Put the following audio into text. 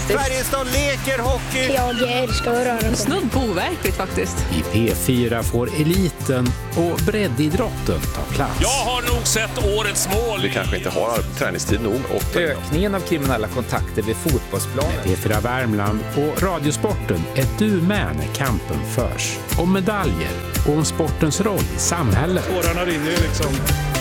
fantastiskt. Färjestad leker hockey. Jag älskar att röra på. Snudd på overkligt faktiskt. I P4 får eliten och breddidrotten ta plats. Jag har nog sett årets mål. Vi kanske inte har träningstid nog. Och ökningen av kriminella kontakter vid fotbollsplanen. P4 Värmland och Radiosporten är du med när kampen förs. Om medaljer och om sportens roll i samhället. Tårarna rinner ju liksom.